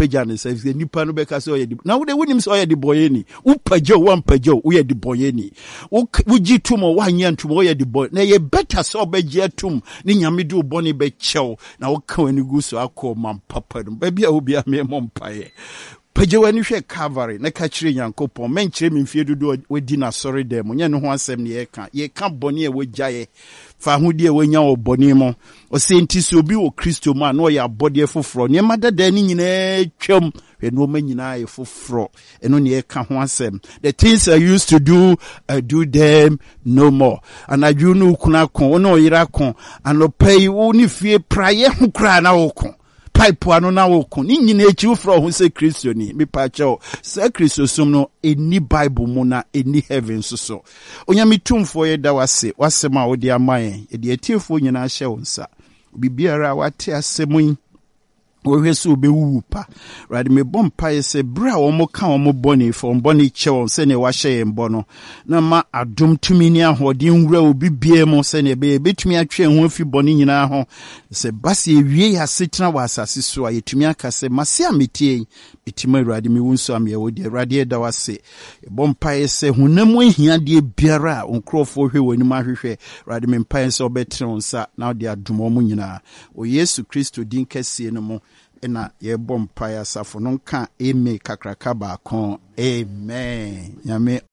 pagya ne sɛ nipa no bɛka sɛ ɔyɛ de na wode wonim sɛ ɔyɛ de bɔyɛni wopagya wampagya woyɛ de bɔyɛni wogye tom woanyɛ ntom woyɛ de bɔ na yɛ better sɛ ɔbɛgye atom ne nyame de wo bɔne bɛkyɛw na woka w'ani gu so akɔ ma papa no baabi a wobia meɛmɔ mpaeɛ pagya w'ani hwɛ Calvary na ka kyerɛ Nyankopɔn mɛnkyerɛ me mfie dodo wadi n'asɔre dɛ mu nyɛ ne ho asɛm ne yɛka bɔne a wɔgyaeɛ fa ahodie a wɔanya wɔ bɔne mu ɔsɛ nti sɛ obi wɔ Kristo mu a na ɔyɛ abɔdeɛ foforɔ nneɛma dadaa ne nyinaa twam hwɛ nneɛma nyinaa yɛ foforɔ ɛno ne yɛka ho asɛm the things I used to do I do them no more anadwo no kuna ko wo na ɔyera ko anɔpa yi wo ne fie praeɛ ho koraa na wo ko pipe ano na wo ko ni nyina echi wo fra ho se Kristo ni me pa kyɛw se Kristo som no eni Bible mu na eni heaven so onyame tumfo ye da wasem a wo de aman ye de atiefo nyina hyɛ wo nsa bibiara wate asɛm yi wohwɛ sɛ wobɛwu pa rade me bɔ mpaeɛ sɛ bere a wɔn ka wɔn bɔne fɔ wɔn bɔne kyɛ wɔn sɛnea wahyɛ yɛn bɔ no na ma adom tumi ne ahoɔden wura obi bie mu sɛnea bɛtumi atwe ho afi bɔne nyinaa ho sɛ basi ewie yɛ asetena wɔ asase so a yɛtumi aka sɛ mase a metie ɛtima Awurade me wo nso ameyɛwo de Awurade da wase bɔ mpaeɛ sɛ honam ahiadeɛ biara a nkurɔfoɔ hwɛ wɔ anim ahwehwɛ Awurade me mpaeɛ sɛ ɔbɛtene wo nsa na ɔde adom wɔn nyinaa o Yesu Kristo din kɛseɛ no mu ena yɛbɔ mpaeɛ asafo no nka eme kakraka baako amen nyame